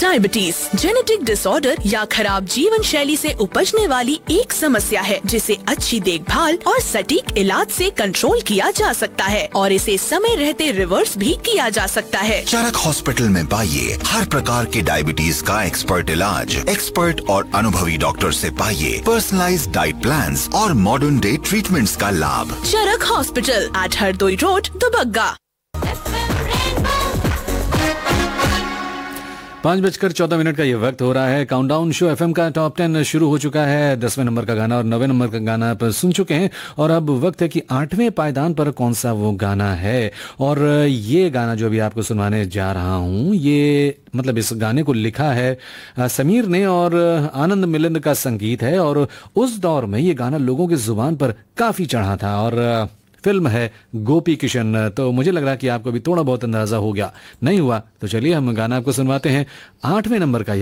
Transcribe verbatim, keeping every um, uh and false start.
Diabetes genetic disorder या खराब जीवन शैली से उपजने वाली एक समस्या है जिसे अच्छी देखभाल और सटीक इलाज से कंट्रोल किया जा सकता है और इसे समय रहते रिवर्स भी किया जा सकता है। चरक हॉस्पिटल में पाइए हर प्रकार के डायबिटीज का एक्सपर्ट इलाज, एक्सपर्ट और अनुभवी डॉक्टर से पाइए पर्सनलाइज्ड डाइट प्लान्स और मॉडर्न डे ट्रीटमेंट्स का लाभ। चरक hospital eight Hardoi road, Dubagga. पाँच बजकर चौदह मिनट का ये वक्त हो रहा है। काउंटडाउन शो एफएम का टॉप टेन शुरू हो चुका है। दसवें नंबर का गाना और नवे नंबर का गाना आप सुन चुके हैं और अब वक्त है कि आठवें पायदान पर कौन सा वो गाना है। और ये गाना जो अभी आपको सुनवाने जा रहा हूँ, ये मतलब इस गाने को लिखा है समीर ने और आनंद मिलिंद का संगीत है और उस दौर में ये गाना लोगों की जुबान पर काफी चढ़ा था और फिल्म है गोपी किशन। तो मुझे लग रहा कि आपको भी थोड़ा बहुत अंदाजा हो गया, नहीं हुआ तो चलिए हम गाना आपको सुनवाते हैं। आठवें नंबर का